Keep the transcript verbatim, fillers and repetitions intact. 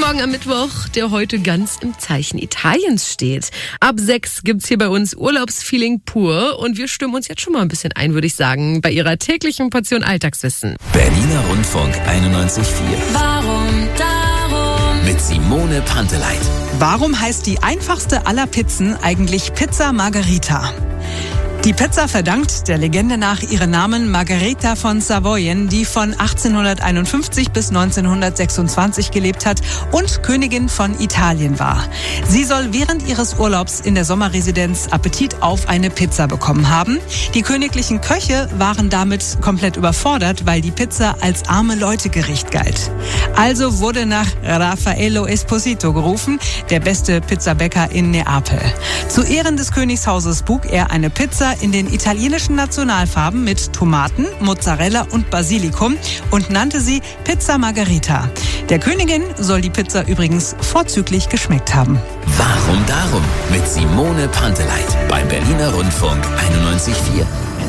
Morgen am Mittwoch, der heute ganz im Zeichen Italiens steht. Ab sechs gibt's hier bei uns Urlaubsfeeling pur und wir stimmen uns jetzt schon mal ein bisschen ein, würde ich sagen, bei Ihrer täglichen Portion Alltagswissen. Berliner Rundfunk einundneunzig Komma vier. Warum, darum. Mit Simone Panteleit. Warum heißt die einfachste aller Pizzen eigentlich Pizza Margherita? Die Pizza verdankt der Legende nach ihren Namen Margherita von Savoyen, die von achtzehnhunderteinundfünfzig bis neunzehnhundertsechsundzwanzig gelebt hat und Königin von Italien war. Sie soll während ihres Urlaubs in der Sommerresidenz Appetit auf eine Pizza bekommen haben. Die königlichen Köche waren damit komplett überfordert, weil die Pizza als arme Leute-Gericht galt. Also wurde nach Raffaello Esposito gerufen, der beste Pizzabäcker in Neapel. Zu Ehren des Königshauses buk er eine Pizza in den italienischen Nationalfarben mit Tomaten, Mozzarella und Basilikum und nannte sie Pizza Margherita. Der Königin soll die Pizza übrigens vorzüglich geschmeckt haben. Warum darum? Mit Simone Panteleit beim Berliner Rundfunk einundneunzig Komma vier.